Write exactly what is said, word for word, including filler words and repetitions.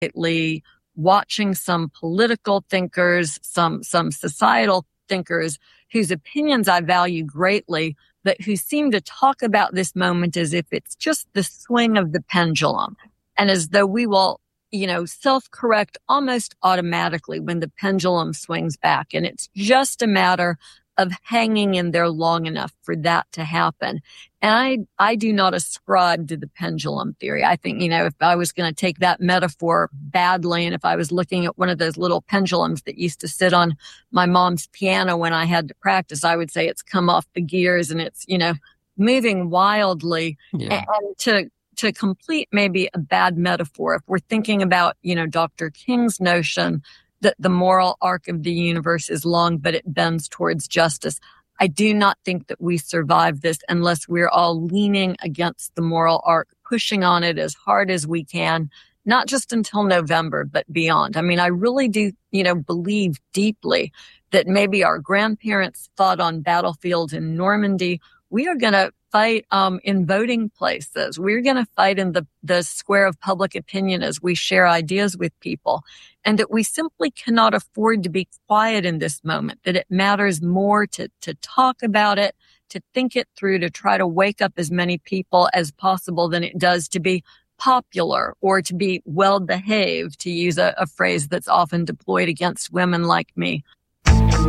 lately watching some political thinkers, some, some societal thinkers whose opinions I value greatly, but who seem to talk about this moment as if it's just the swing of the pendulum, and as though we will, you know, self-correct almost automatically when the pendulum swings back. And it's just a matter of hanging in there long enough for that to happen. And I, I do not ascribe to the pendulum theory. I think, you know, if I was going to take that metaphor badly, and if I was looking at one of those little pendulums that used to sit on my mom's piano when I had to practice, I would say it's come off the gears and it's, you know, moving wildly. Yeah. And to, to complete maybe a bad metaphor, if we're thinking about, you know, Doctor King's notion that the moral arc of the universe is long, but it bends towards justice, I do not think that we survive this unless we're all leaning against the moral arc, pushing on it as hard as we can, not just until November, but beyond. I mean, I really do, you know, believe deeply that maybe our grandparents fought on battlefields in Normandy. We are going to fight um, in voting places. We're going to fight in the, the square of public opinion as we share ideas with people. And that we simply cannot afford to be quiet in this moment, that it matters more to, to talk about it, to think it through, to try to wake up as many people as possible than it does to be popular or to be well behaved, to use a, a phrase that's often deployed against women like me.